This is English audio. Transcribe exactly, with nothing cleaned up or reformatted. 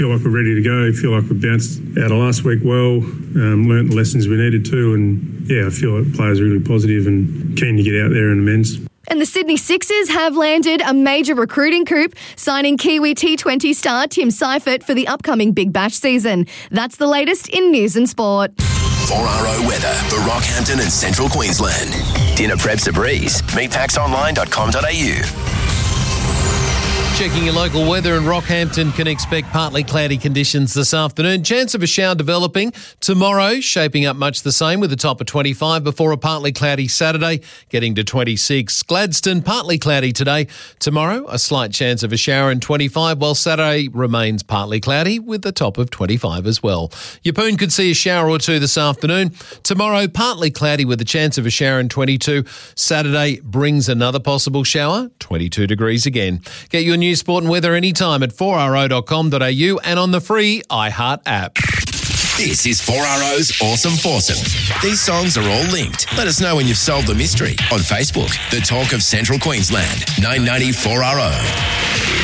feel like we're ready to go. Feel like we bounced out of last week well, um, learnt the lessons we needed to, and yeah, I feel like players are really positive and keen to get out there in the men's. And the Sydney Sixers have landed a major recruiting coup, signing Kiwi T twenty star Tim Seifert for the upcoming Big Bash season. That's the latest in news and sport. four R O weather for Rockhampton and Central Queensland. Dinner prep's a breeze. meet pax online dot com dot a u. Checking your local weather, in Rockhampton can expect partly cloudy conditions this afternoon. Chance of a shower developing tomorrow, shaping up much the same with a top of twenty-five before a partly cloudy Saturday, getting to twenty-six. Gladstone, partly cloudy today. Tomorrow, a slight chance of a shower and twenty-five, while Saturday remains partly cloudy with a top of twenty-five as well. Yeppoon could see a shower or two this afternoon. Tomorrow, partly cloudy with a chance of a shower and twenty-two. Saturday brings another possible shower, twenty-two degrees again. Get your news, sport and weather anytime at four r o dot com dot a u and on the free iHeart app. This is four R O's Awesome Foursome. These songs are all linked. Let us know when you've solved the mystery on Facebook. The Talk of Central Queensland, nine ninety four R O.